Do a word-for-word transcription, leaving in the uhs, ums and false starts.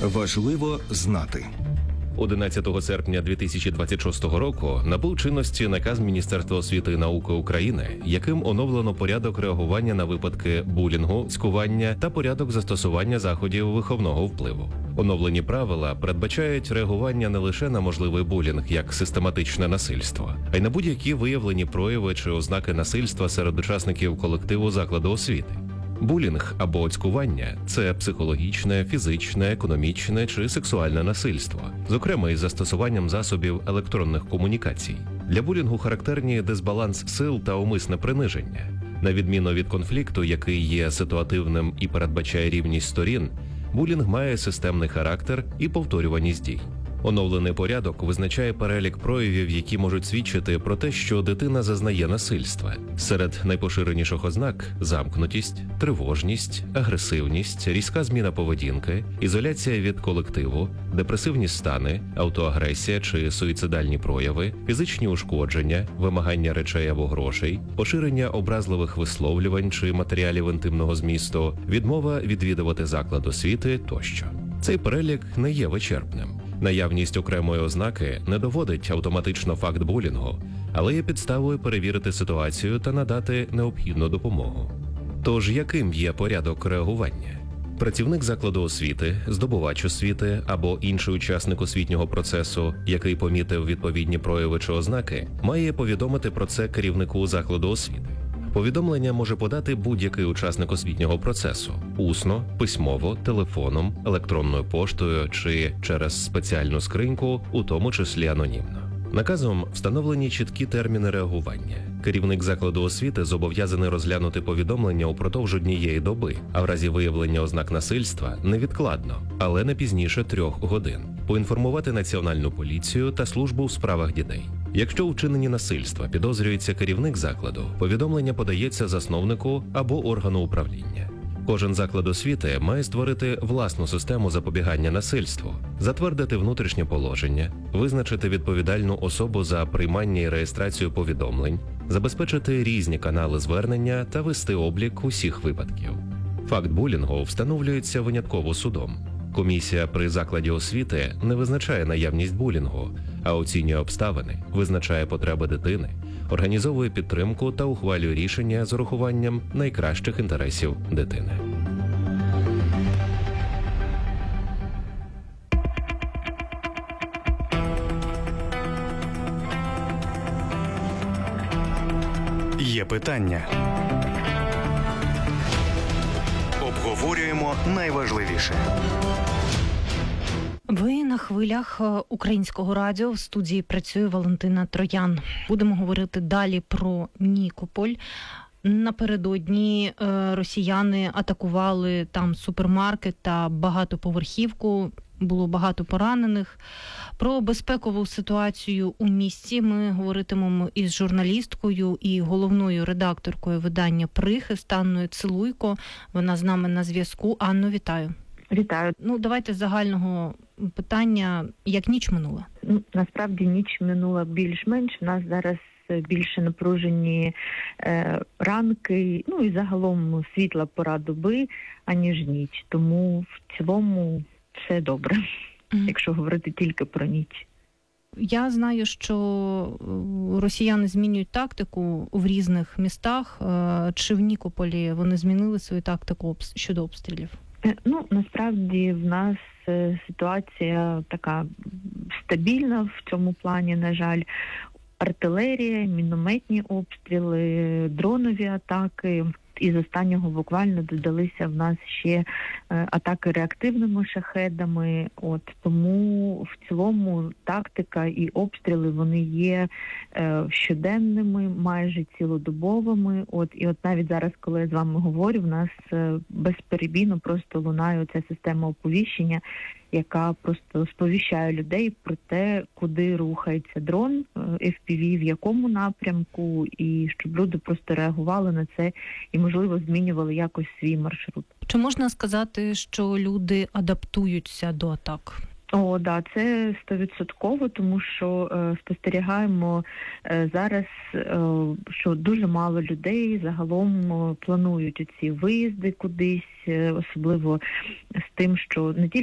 Важливо знати. одинадцятого серпня дві тисячі двадцять шостого року набув чинності наказ Міністерства освіти і науки України, яким оновлено порядок реагування на випадки булінгу, цькування та порядок застосування заходів виховного впливу. Оновлені правила передбачають реагування не лише на можливий булінг як систематичне насильство, а й на будь-які виявлені прояви чи ознаки насильства серед учасників колективу закладу освіти. Булінг або цькування – це психологічне, фізичне, економічне чи сексуальне насильство, зокрема із застосуванням засобів електронних комунікацій. Для булінгу характерні дисбаланс сил та умисне приниження. На відміну від конфлікту, який є ситуативним і передбачає рівність сторін, булінг має системний характер і повторюваність дій. Оновлений порядок визначає перелік проявів, які можуть свідчити про те, що дитина зазнає насильства. Серед найпоширеніших ознак – замкнутість, тривожність, агресивність, різка зміна поведінки, ізоляція від колективу, депресивні стани, автоагресія чи суїцидальні прояви, фізичні ушкодження, вимагання речей або грошей, поширення образливих висловлювань чи матеріалів інтимного змісту, відмова відвідувати заклад освіти тощо. Цей перелік не є вичерпним. Наявність окремої ознаки не доводить автоматично факт булінгу, але є підставою перевірити ситуацію та надати необхідну допомогу. Тож, яким є порядок реагування? Працівник закладу освіти, здобувач освіти або інший учасник освітнього процесу, який помітив відповідні прояви чи ознаки, має повідомити про це керівнику закладу освіти. Повідомлення може подати будь-який учасник освітнього процесу – усно, письмово, телефоном, електронною поштою чи через спеціальну скриньку, у тому числі анонімно. Наказом встановлені чіткі терміни реагування. Керівник закладу освіти зобов'язаний розглянути повідомлення упродовж однієї доби, а в разі виявлення ознак насильства – невідкладно, але не пізніше трьох годин. Поінформувати Національну поліцію та службу у справах дітей. Якщо у вчиненні насильства підозрюється керівник закладу, повідомлення подається засновнику або органу управління. Кожен заклад освіти має створити власну систему запобігання насильству, затвердити внутрішнє положення, визначити відповідальну особу за приймання і реєстрацію повідомлень, забезпечити різні канали звернення та вести облік усіх випадків. Факт булінгу встановлюється винятково судом. Комісія при закладі освіти не визначає наявність булінгу, а оцінює обставини, визначає потреби дитини, організовує підтримку та ухвалює рішення з урахуванням найкращих інтересів дитини. Є питання. Обговорюємо найважливіше. Ви на хвилях Українського радіо. В студії працює Валентина Троян. Будемо говорити далі про Нікополь. Напередодні росіяни атакували там супермаркет та багатоповерхівку. Було багато поранених. Про безпекову ситуацію у місті ми говоритимемо із журналісткою і головною редакторкою видання «Прихист» Анною Цилуйко. Вона з нами на зв'язку. Анно, вітаю. Вітаю. Ну, давайте з загального питання. Як ніч минула? Ну, насправді ніч минула більш-менш. У нас зараз більше напружені е, ранки, ну і загалом світла пора доби, аніж ніч. Тому в цілому все добре, mm-hmm. якщо говорити тільки про ніч. Я знаю, що росіяни змінюють тактику в різних містах. Чи в Нікополі вони змінили свою тактику щодо обстрілів? Ну, насправді в нас ситуація така стабільна в цьому плані, на жаль. Артилерія, мінометні обстріли, дронові атаки. Із останнього буквально додалися в нас ще атаки реактивними шахедами. От тому в цілому тактика і обстріли вони є щоденними, майже цілодобовими. От і от навіть зараз, коли я з вами говорю, в нас безперебійно просто лунає ця система оповіщення, яка просто сповіщає людей про те, куди рухається дрон, еф пі ві, в якому напрямку, і щоб люди просто реагували на це і, можливо, змінювали якось свій маршрут. Чи можна сказати, що люди адаптуються до атак? О, да, це стовідсотково, тому що е, спостерігаємо е, зараз, е, що дуже мало людей загалом е, планують ці виїзди кудись, е, особливо з тим, що не тільки